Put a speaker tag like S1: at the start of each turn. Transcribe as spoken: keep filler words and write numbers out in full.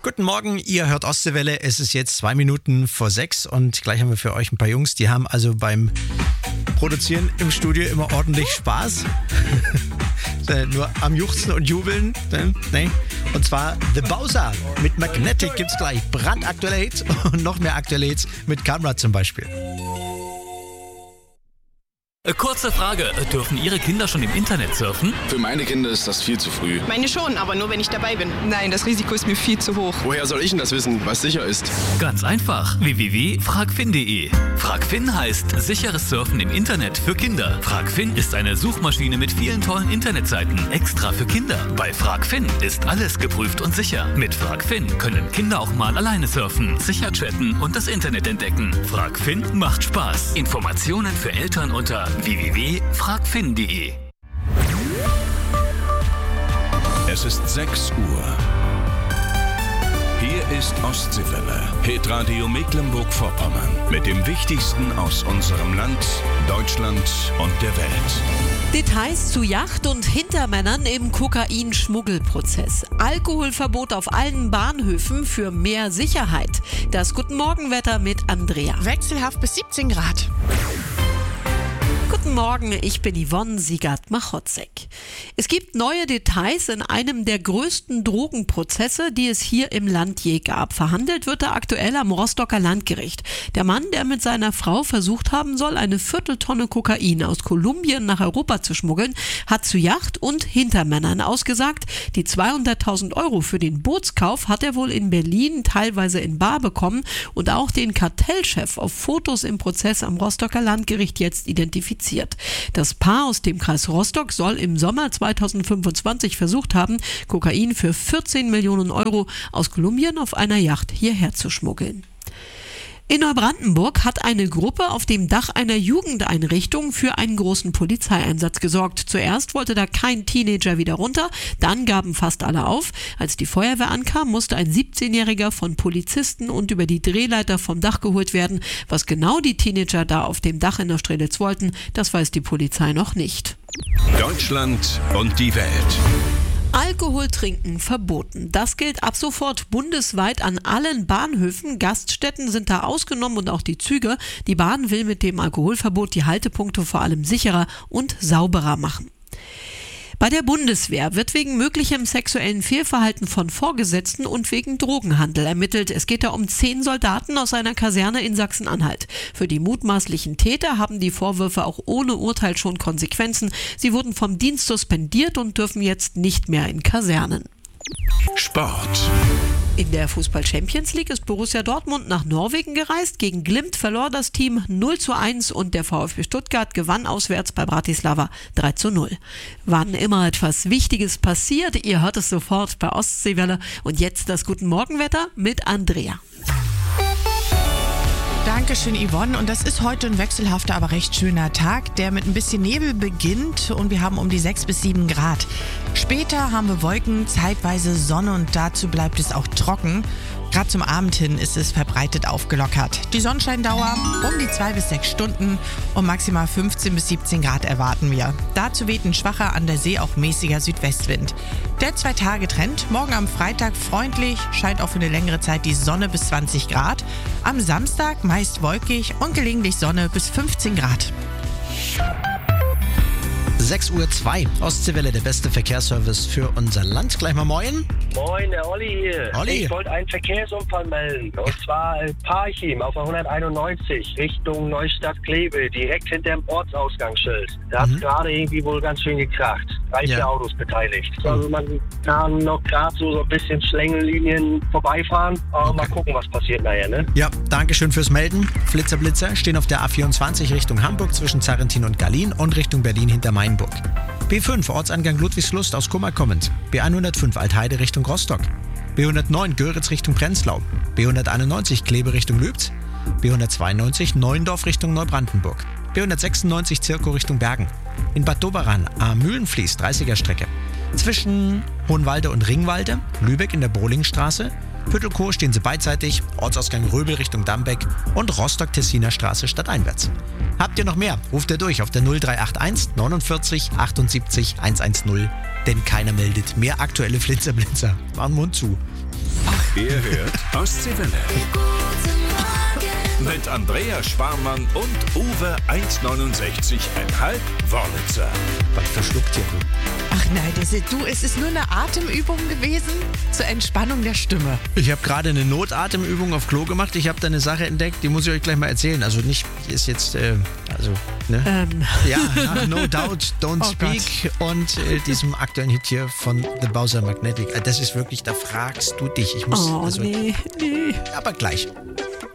S1: Guten Morgen, ihr hört Ostseewelle. Es ist jetzt zwei Minuten vor sechs und gleich haben wir für euch ein paar Jungs, die haben also beim Produzieren im Studio immer ordentlich Spaß. Nur am Juchzen und Jubeln. Nee. Und zwar The Bowser mit Magnetic gibt's gleich. Brandaktuelle Hits und noch mehr aktuelle Hits mit Camera zum Beispiel.
S2: Kurze Frage, dürfen Ihre Kinder schon im Internet surfen?
S3: Für meine Kinder ist das viel zu früh.
S4: Meine schon, aber nur wenn ich dabei bin. Nein, das Risiko ist mir viel zu hoch.
S3: Woher soll ich denn das wissen, was sicher ist?
S2: Ganz einfach, w w w punkt fragfin punkt de. Fragfin heißt sicheres Surfen im Internet für Kinder. Fragfin ist eine Suchmaschine mit vielen tollen Internetseiten, extra für Kinder. Bei Fragfin ist alles geprüft und sicher. Mit Fragfin können Kinder auch mal alleine surfen, sicher chatten und das Internet entdecken. Fragfin macht Spaß. Informationen für Eltern unter w w w punkt fragfin punkt de.
S5: Es ist sechs Uhr. Hier ist Ostseewelle, Hitradio Mecklenburg-Vorpommern. Mit dem Wichtigsten aus unserem Land, Deutschland und der Welt.
S6: Details zu Yacht- und Hintermännern im Kokain-Schmuggelprozess. Alkoholverbot auf allen Bahnhöfen für mehr Sicherheit. Das Guten Morgenwetter mit Andrea.
S4: Wechselhaft bis siebzehn Grad.
S6: Guten Morgen, ich bin Yvonne Siegert-Machotzek. Es gibt neue Details in einem der größten Drogenprozesse, die es hier im Land je gab. Verhandelt wird er aktuell am Rostocker Landgericht. Der Mann, der mit seiner Frau versucht haben soll, eine Vierteltonne Kokain aus Kolumbien nach Europa zu schmuggeln, hat zu Yacht- und Hintermännern ausgesagt. Die zweihunderttausend Euro für den Bootskauf hat er wohl in Berlin teilweise in bar bekommen und auch den Kartellchef auf Fotos im Prozess am Rostocker Landgericht jetzt identifiziert. Das Paar aus dem Kreis Rostock soll im Sommer zweitausendfünfundzwanzig versucht haben, Kokain für vierzehn Millionen Euro aus Kolumbien auf einer Yacht hierher zu schmuggeln. In Neubrandenburg hat eine Gruppe auf dem Dach einer Jugendeinrichtung für einen großen Polizeieinsatz gesorgt. Zuerst wollte da kein Teenager wieder runter, dann gaben fast alle auf. Als die Feuerwehr ankam, musste ein siebzehnjähriger von Polizisten und über die Drehleiter vom Dach geholt werden. Was genau die Teenager da auf dem Dach in der Strelitz wollten, das weiß die Polizei noch nicht.
S5: Deutschland und die Welt.
S6: Alkohol trinken verboten. Das gilt ab sofort bundesweit an allen Bahnhöfen. Gaststätten sind da ausgenommen und auch die Züge. Die Bahn will mit dem Alkoholverbot die Haltepunkte vor allem sicherer und sauberer machen. Bei der Bundeswehr wird wegen möglichem sexuellen Fehlverhalten von Vorgesetzten und wegen Drogenhandel ermittelt. Es geht da um zehn Soldaten aus einer Kaserne in Sachsen-Anhalt. Für die mutmaßlichen Täter haben die Vorwürfe auch ohne Urteil schon Konsequenzen. Sie wurden vom Dienst suspendiert und dürfen jetzt nicht mehr in Kasernen.
S5: Sport.
S6: In der Fußball-Champions League ist Borussia Dortmund nach Norwegen gereist. Gegen Glimt verlor das Team null zu eins und der VfB Stuttgart gewann auswärts bei Bratislava drei zu null. Wann immer etwas Wichtiges passiert, ihr hört es sofort bei Ostseewelle. Und jetzt das Guten Morgenwetter mit Andrea.
S4: Dankeschön, Yvonne. Und das ist heute ein wechselhafter, aber recht schöner Tag, der mit ein bisschen Nebel beginnt und wir haben um die sechs bis sieben Grad. Später haben wir Wolken, zeitweise Sonne und dazu bleibt es auch trocken. Gerade zum Abend hin ist es verbreitet aufgelockert. Die Sonnenscheindauer um die zwei bis sechs Stunden und maximal fünfzehn bis siebzehn Grad erwarten wir. Dazu weht ein schwacher, an der See auch mäßiger Südwestwind. Der Zwei-Tage-Trend, morgen am Freitag freundlich, scheint auch für eine längere Zeit die Sonne bis zwanzig Grad. Am Samstag meist wolkig und gelegentlich Sonne bis fünfzehn Grad.
S1: sechs Uhr zwei, Ostseewelle, der beste Verkehrsservice für unser Land. Gleich mal moin.
S7: Moin, der Olli hier.
S1: Olli.
S7: Ich wollte einen Verkehrsunfall melden. Und zwar in Parchim auf der hunderteinundneunzig Richtung Neustadt-Kleve, direkt hinter dem Ortsausgangsschild. Da hat es
S1: Mhm.
S7: gerade irgendwie wohl ganz schön gekracht. Drei, vier
S1: Ja.
S7: Autos beteiligt. Also man kann noch gerade so, so ein bisschen Schlängellinien vorbeifahren. Aber mal gucken, was passiert nachher, ne?
S1: Ja, danke schön fürs Melden. Flitzer-Blitzer stehen auf der A vierundzwanzig Richtung Hamburg zwischen Zarrentin und Gallien und Richtung Berlin hinter Mainburg. B fünf, Ortsangang Ludwigslust aus Kummer kommend. B hundertfünf, Altheide Richtung Rostock. B hundertneun, Göritz Richtung Prenzlau. B hunderteinundneunzig, Kleve Richtung Lübz. B hundertzweiundneunzig, Neuendorf Richtung Neubrandenburg. B hundertsechsundneunzig, Zirkow Richtung Bergen. In Bad Doberan am Mühlenfließ, dreißiger Strecke. Zwischen Hohenwalde und Ringwalde, Lübeck in der Bohlingstraße. Püttelkow stehen sie beidseitig, Ortsausgang Röbel Richtung Dambeck und Rostock-Tessiner Straße stadteinwärts. Habt ihr noch mehr? Ruft ihr durch auf der null drei acht eins neunundvierzig achtundsiebzig hundertzehn, denn keiner meldet mehr aktuelle Flitzer-Blitzer. Machen Mund zu.
S4: Ach
S5: Ihr hört Ostseewelle. Mit Andrea Sparmann und Uwe eins neunundsechzig Komma fünf Wörlitzer.
S1: Was verschluckt hier?
S4: Ach nein, das ist, du, es ist nur eine Atemübung gewesen zur Entspannung der Stimme.
S1: Ich habe gerade eine Notatemübung auf Klo gemacht. Ich habe da eine Sache entdeckt, die muss ich euch gleich mal erzählen. Also nicht, ist jetzt, äh, also, ne?
S6: Ähm.
S1: Ja, nach No Doubt, Don't
S4: Oh
S1: Speak und äh, diesem aktuellen Hit hier von The Bowser Magnetic. Das ist wirklich, da fragst du dich. Ich muss,
S6: Oh,
S1: also,
S6: nee, nee.
S1: aber gleich.